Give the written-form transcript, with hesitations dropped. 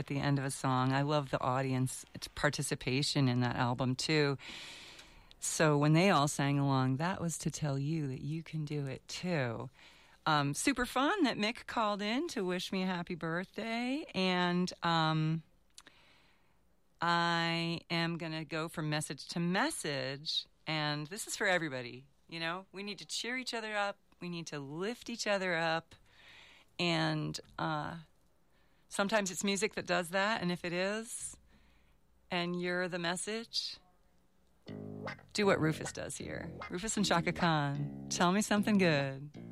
at the end of a song. I love the audience participation in that album too. So when they all sang along, that was to tell you that you can do it too. Super fun that Mick called in to wish me a happy birthday. And I am going to go from message to message. And this is for everybody. You know, we need to cheer each other up. We need to lift each other up. And sometimes it's music that does that. And if it is, and you're the message, do what Rufus does here. Rufus and Chaka Khan. Tell me something good.